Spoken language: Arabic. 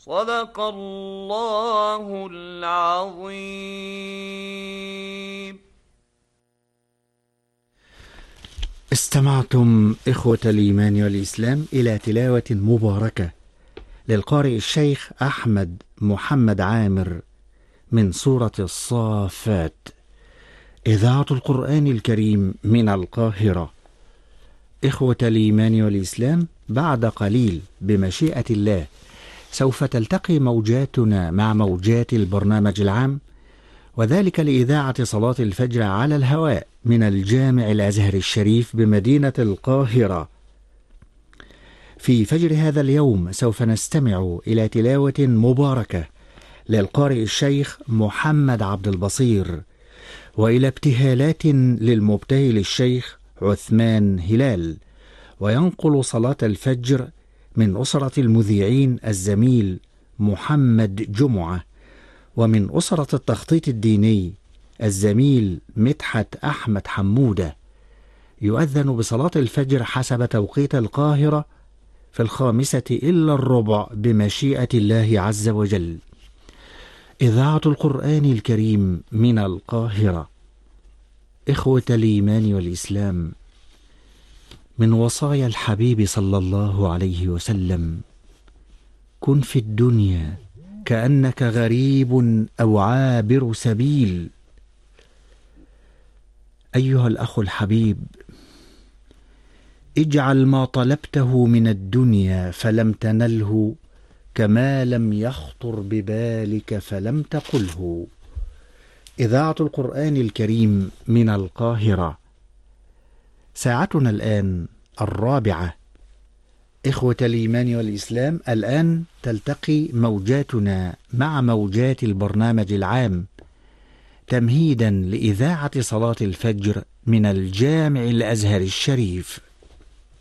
صدق الله العظيم. استمعتم إخوة الإيمان والإسلام إلى تلاوة مباركة للقارئ الشيخ أحمد محمد عامر من سورة الصافات، إذاعة القرآن الكريم من القاهرة. إخوة الإيمان والإسلام، بعد قليل بمشيئة الله سوف تلتقي موجاتنا مع موجات البرنامج العام، وذلك لإذاعة صلاة الفجر على الهواء من الجامع الأزهر الشريف بمدينة القاهرة. في فجر هذا اليوم سوف نستمع إلى تلاوة مباركة للقارئ الشيخ محمد عبد البصير، وإلى ابتهالات للمبتهل الشيخ عثمان هلال. وينقل صلاة الفجر من أسرة المذيعين الزميل محمد جمعة، ومن أسرة التخطيط الديني الزميل مدحت أحمد حمودة. يؤذن بصلاة الفجر حسب توقيت القاهرة في 5:45 بمشيئة الله عز وجل. إذاعة القرآن الكريم من القاهرة. إخوة الإيمان والإسلام، من وصايا الحبيب صلى الله عليه وسلم: كن في الدنيا كأنك غريب أو عابر سبيل. أيها الأخ الحبيب، اجعل ما طلبته من الدنيا فلم تنله كما لم يخطر ببالك فلم تقله. إذاعة القرآن الكريم من القاهرة. ساعتنا الآن 4. إخوة الإيمان والإسلام، الآن تلتقي موجاتنا مع موجات البرنامج العام تمهيدا لإذاعة صلاة الفجر من الجامع الأزهر الشريف.